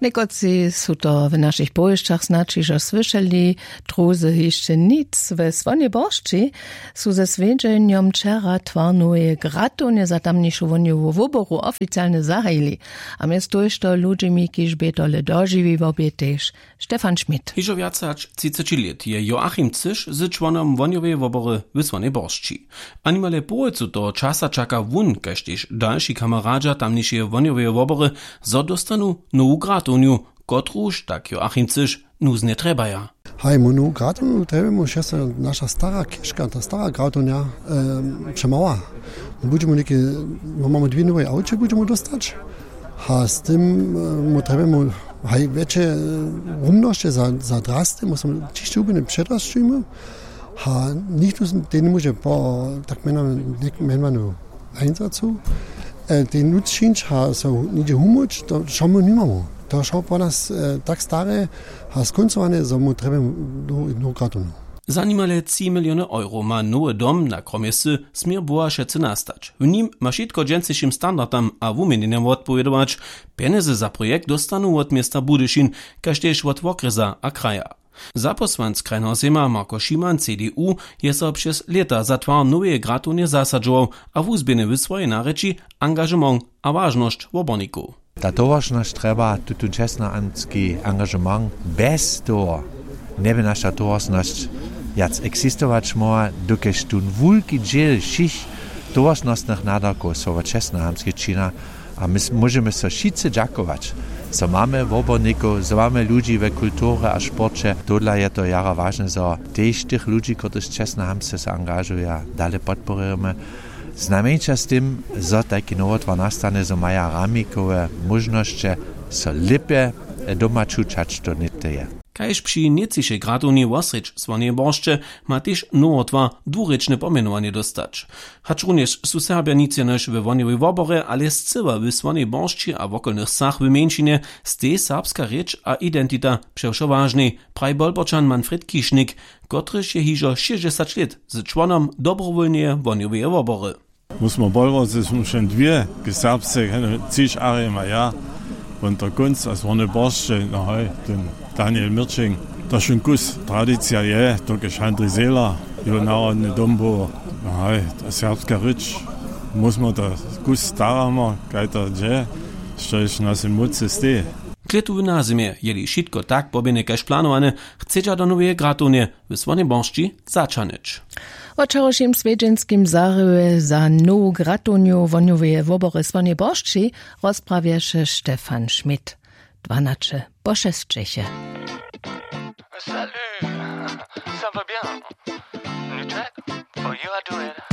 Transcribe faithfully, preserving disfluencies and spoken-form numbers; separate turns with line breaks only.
Nekoci su to w naszych pojeżdżach znaczy, że słyszeli, druzy jeszcze nic. We swonie bożci su ze swiedzeniem czera twarnuje gratunie za tamniejszą woniową wyboru oficjalnie zahajli. A miasto jeszcze ludźmi, kiż betole dożywi w obie też. Stefan Schmidt.
Hižo viacač třicet let je Joachim Cyš z členom woniowej wybory w swonie bożci. Animale połojcu to czasa czeka wun, kaž tež další kamaradža tamniejszej woniowej wybory zo dostanu nowu gratuniu, kotruž tak Joachim Cyš nuz nie treba ja.
Hej, mu nowu gratuniu trebamo še se nasza stara kiška, ta stara gratunia e, przemała. Budemo neke, mamy dwie nowe aucie, budemo dostać. A z tym e, mu trebamo hej, większe rumności za, za drasty, musimy czyścić ubiny przedrastujemy. A nikt den może po tak mianowanym Einsatzу, e, den nutzinč ha so nije humuč, to šo mu nimamo. To šo po nas e, tak stare, ha skoncowane, so mu trebamo no gratunu.
Za nimale trzy miliony euro ma nowy dom na kromjesy smir była szece nastać. W nim ma wszystko dżęcyszym standardam a wumienieniam odpowiadać. Pieniądze za projekt dostaną od miasta Budyszin, kaž tež od okresa a kraja. Zaposłanc krajnego sejma Marko Šiman C D U je so przez lata za twar nowe gratunie zasadzował, a wuzbieny w swojej nareči angażement a ważność oborników.
Ta towarzyszność trzeba tutu czesnoanski angażement bez toho nie by nasza towarzyszność jac existować może, dokeż tu wulki dziel všich towarzysznosnych nadarków so czesnoamskie czyna, a my możemy so wszyscy dziakować. So mamy oborników, so mamy ludzi we kulturze a sporcie. Todla je to jara ważne, so też tych ludzi, którzy czesnoamscy se angażują, dalej podporujemy. Znamieńcza z tym, so taki nowotwar nastane, so mają ramikowe możności, so lepiej doma czuć, to nie to je.
Kaž przy niecišej gratunie Wosricz swonie bożcze ma też nowotwar dwurečne pomenowanie dostać. Hacz również su Serbia nic jenož we woniowej wyborze, ale zcywa w swonie bożczy a w okolnych sach w mieńczynie ste serbska rzecz a identita przewszo ważnej, praj Bolboczan Manfred Kisznik, kotryż je hižo šezdeset let z członom dobrowolnie woniowej wybory.
Musimy bolbo, że są schon dwie geserbsce, ciś are ma ja, und der Kunst als wonne bożcze, no hej, ten Daniel Mirčing, to schon kus tradicija je, to je Andrej Zela, jo narodni dom bo, hej, ta serbska reč, musimo da kus staramo, kaj to je, što je nas emocije ste.
Kletu w nazimie, jeli šitko tak pobine kaž planowane, chcedža do nowe gratunie w swonie bożci zaczanyć.
O czarošim svedženskim zarywe za nowu gratuniu woniowej wybory swonie bożci rozprawia się Stefan Schmidt. dwanaście po šestčeche.
Salut, ça va bien? New track? Oh, you are doing